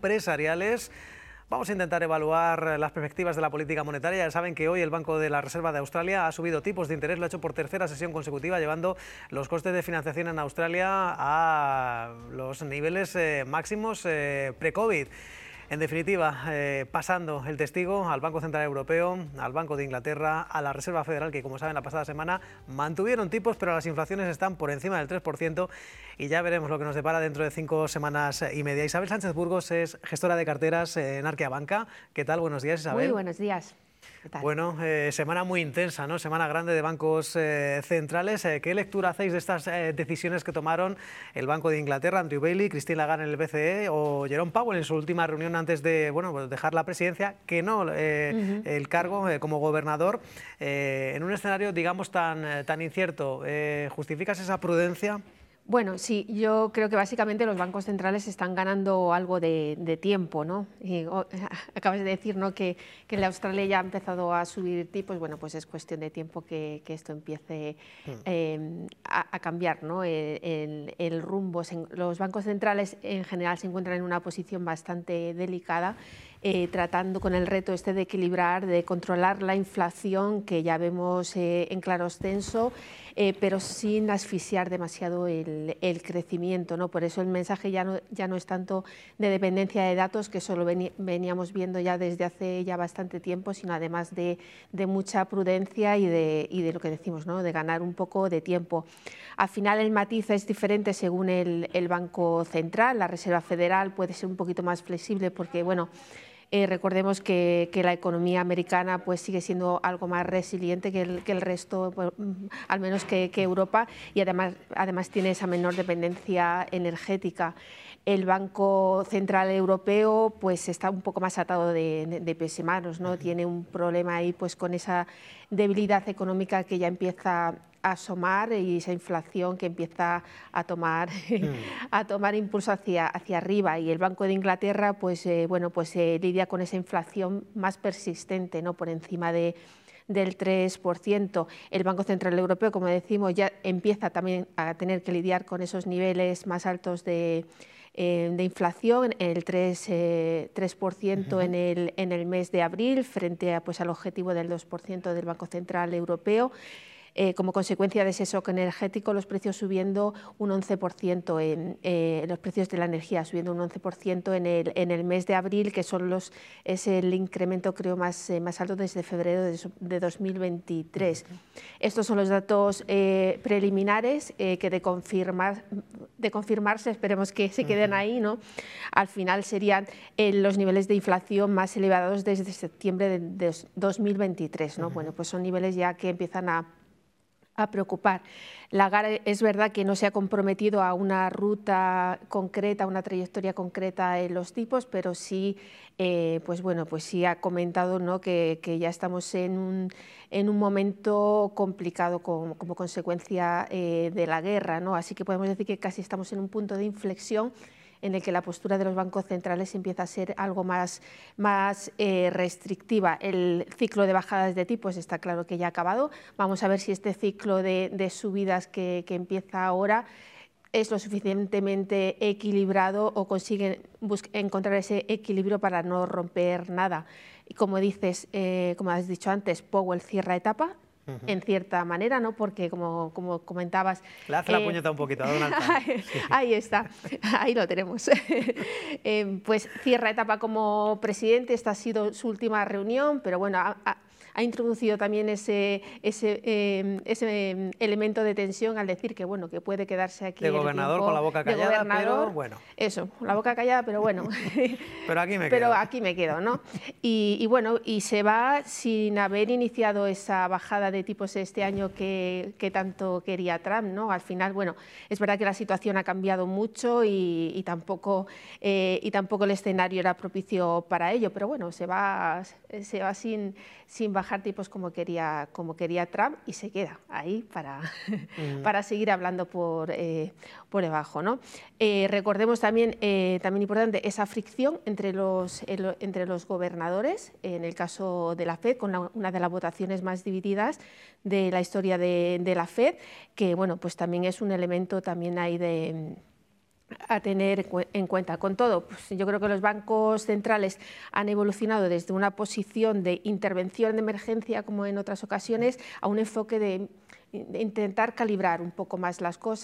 empresariales. Vamos a intentar evaluar las perspectivas de la política monetaria. Ya saben que hoy el Banco de la Reserva de Australia ha subido tipos de interés, lo ha hecho por tercera sesión consecutiva, llevando los costes de financiación en Australia a los niveles máximos pre-COVID. En definitiva, pasando el testigo al Banco Central Europeo, al Banco de Inglaterra, a la Reserva Federal, que como saben la pasada semana mantuvieron tipos, pero las inflaciones están por encima del 3% y ya veremos lo que nos depara dentro de 5 semanas y media. Isabel Sánchez Burgos es gestora de carteras en Arquea Banca. ¿Qué tal? Buenos días, Isabel. Muy buenos días. ¿Qué tal? Bueno, semana muy intensa, ¿no? Semana grande de bancos centrales. ¿Qué lectura hacéis de estas decisiones que tomaron el Banco de Inglaterra, Andrew Bailey, Christine Lagarde en el BCE o Jerome Powell en su última reunión antes de pues dejar la presidencia, que no el cargo como gobernador, en un escenario, digamos, tan incierto? ¿Justificas esa prudencia? Bueno, sí, yo creo que básicamente los bancos centrales están ganando algo de tiempo, ¿no? Y, acabas de decir, ¿no?, que en Australia ya ha empezado a subir tipos. Bueno, pues es cuestión de tiempo que esto empiece a cambiar, ¿no?, el rumbo. Los bancos centrales en general se encuentran en una posición bastante delicada, tratando con el reto de equilibrar, de controlar la inflación, que ya vemos en claro ascenso, pero sin asfixiar demasiado el crecimiento, ¿no? Por eso el mensaje ya no es tanto de dependencia de datos, que solo veníamos viendo ya desde hace ya bastante tiempo, sino además de mucha prudencia y de lo que decimos, ¿no?, de ganar un poco de tiempo. Al final el matiz es diferente según el Banco Central. La Reserva Federal puede ser un poquito más flexible porque, bueno, recordemos que la economía americana pues sigue siendo algo más resiliente que el resto, pues, al menos que Europa, y además tiene esa menor dependencia energética. El Banco Central Europeo pues está un poco más atado de pies y manos, ¿no? Tiene un problema ahí pues con esa debilidad económica que ya empieza a asomar y esa inflación que empieza a tomar impulso hacia arriba, y el Banco de Inglaterra pues lidia con esa inflación más persistente, ¿no?, por encima del 3%. El Banco Central Europeo, como decimos, ya empieza también a tener que lidiar con esos niveles más altos de inflación, el 3% en el mes de abril, frente al objetivo del 2% del Banco Central Europeo. Como consecuencia de ese shock energético, los precios subiendo un 11%, los precios de la energía subiendo un 11% en el mes de abril, que es el incremento, creo, más alto desde febrero de 2023. Estos son los datos preliminares que de confirmarse, esperemos que se queden ahí, ¿no? Al final serían los niveles de inflación más elevados desde septiembre de 2023, ¿no? Bueno, pues son niveles ya que empiezan a preocupar. Lagarde es verdad que no se ha comprometido a una ruta concreta, a una trayectoria concreta en los tipos, pero sí, pues sí ha comentado, ¿no?, que ya estamos en un momento complicado como consecuencia de la guerra, ¿no? Así que podemos decir que casi estamos en un punto de inflexión en el que la postura de los bancos centrales empieza a ser algo más restrictiva. El ciclo de bajadas de tipos está claro que ya ha acabado. Vamos a ver si este ciclo de subidas que empieza ahora es lo suficientemente equilibrado o consiguen encontrar ese equilibrio para no romper nada. Y como dices, como has dicho antes, Powell cierra etapa, en cierta manera, ¿no?, porque como comentabas... Le hace la puñeta un poquito a Donald Trump. Ahí está, ahí lo tenemos. Pues cierra etapa como presidente. Esta ha sido su última reunión, pero bueno, ha introducido también ese elemento de tensión al decir que, bueno, que puede quedarse aquí de gobernador con la boca callada, pero bueno. Eso, con la boca callada, pero bueno. Pero aquí me quedo, ¿no? Y bueno, y se va sin haber iniciado esa bajada de tipos este año que tanto quería Trump, ¿no? Al final, bueno, es verdad que la situación ha cambiado mucho y tampoco el escenario era propicio para ello, pero bueno, se va sin bajar tipos como quería Trump, y se queda ahí para seguir hablando por debajo, ¿no? Recordemos también importante, esa fricción entre los gobernadores, en el caso de la FED, con una de las votaciones más divididas de la historia de la FED, que bueno, pues también es un elemento también ahí a tener en cuenta. Con todo, pues yo creo que los bancos centrales han evolucionado desde una posición de intervención de emergencia, como en otras ocasiones, a un enfoque de intentar calibrar un poco más las cosas.